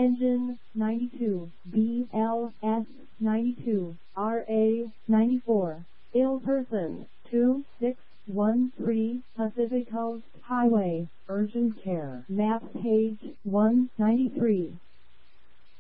Engine 92, BLS 92, RA 94. Ill person 2613 Pacific Coast Highway. Urgent care. Map page 193.